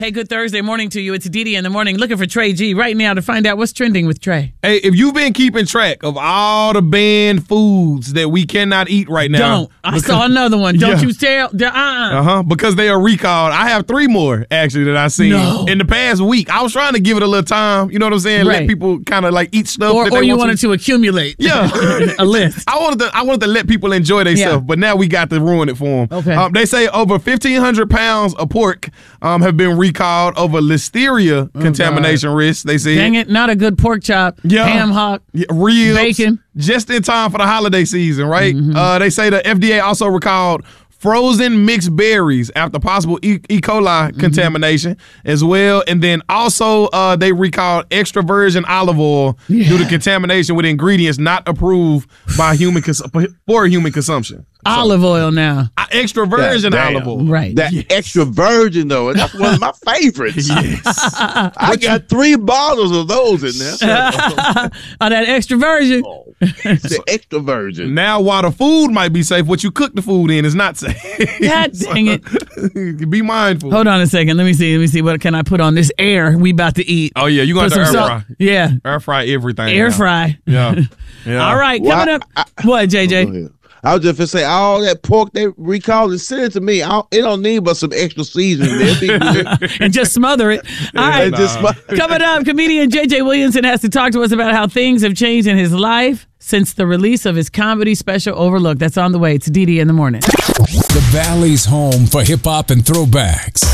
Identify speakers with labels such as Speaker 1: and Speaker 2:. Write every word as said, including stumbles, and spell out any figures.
Speaker 1: Hey, good Thursday morning to you. It's Didi in the morning looking for Trey G right now to find out what's trending with Trey.
Speaker 2: Hey, if you've been keeping track of all the banned foods that we cannot eat right now.
Speaker 1: Don't. I
Speaker 2: because,
Speaker 1: saw another one. Don't
Speaker 2: yeah.
Speaker 1: you tell. Uh-uh.
Speaker 2: Uh-huh. Because they are recalled. I have three more, actually, that I've seen
Speaker 1: No.
Speaker 2: in the past week. I was trying to give it a little time. You know what I'm saying?
Speaker 1: Right.
Speaker 2: Let people kind of like eat stuff.
Speaker 1: Or,
Speaker 2: that
Speaker 1: or
Speaker 2: they
Speaker 1: you
Speaker 2: want
Speaker 1: wanted to, to accumulate
Speaker 2: Yeah.
Speaker 1: a list.
Speaker 2: I wanted to I wanted to let people enjoy themselves,
Speaker 1: Yeah.
Speaker 2: but now we got to ruin it for them.
Speaker 1: Okay.
Speaker 2: Um, they say over fifteen hundred pounds of pork um, have been recalled over listeria
Speaker 1: Oh,
Speaker 2: contamination
Speaker 1: God.
Speaker 2: risk, they say.
Speaker 1: Dang it, not a good pork chop,
Speaker 2: Yeah.
Speaker 1: ham hock,
Speaker 2: Yeah, ribs,
Speaker 1: bacon.
Speaker 2: just in time for the holiday season, right?
Speaker 1: Mm-hmm.
Speaker 2: Uh, they say the F D A also recalled frozen mixed berries after possible E. e. coli
Speaker 1: Mm-hmm.
Speaker 2: contamination as well. And then also uh, they recalled extra virgin olive oil
Speaker 1: Yeah.
Speaker 2: due to contamination with ingredients not approved by human cons- for human consumption.
Speaker 1: Olive oil now.
Speaker 2: Uh, extra virgin
Speaker 3: damn.
Speaker 2: olive oil.
Speaker 1: Right.
Speaker 3: That extra virgin, though, that's one of my favorites.
Speaker 2: Yes.
Speaker 3: I got three bottles of those in there.
Speaker 1: Oh, that extra virgin.
Speaker 3: It's the extra virgin.
Speaker 2: Now, while the food might be safe, what you cook the food in is not safe.
Speaker 1: God dang it.
Speaker 2: Be mindful.
Speaker 1: Hold on a second. Let me see. Let me see. What can I put on this air we about to eat?
Speaker 2: Oh, yeah. You're going
Speaker 1: Put
Speaker 2: to air
Speaker 1: some salt-
Speaker 2: fry.
Speaker 1: Yeah.
Speaker 2: Air fry everything.
Speaker 1: Air
Speaker 2: now.
Speaker 1: fry.
Speaker 2: Yeah. Yeah.
Speaker 1: All right.
Speaker 3: Well,
Speaker 1: Coming
Speaker 3: I-
Speaker 1: up. What, J J?
Speaker 3: Go ahead. I was just gonna say all that pork they recalled and send it to me. I don't, it don't need but some extra seasoning. It'll be good.
Speaker 1: And just smother it. All right.
Speaker 3: It just
Speaker 2: Nah.
Speaker 1: Coming up, comedian J J Williamson has to talk to us about how things have changed in his life since the release of his comedy special Overlook. That's on the way. It's Didi in the morning.
Speaker 4: The Valley's home for hip hop and throwbacks.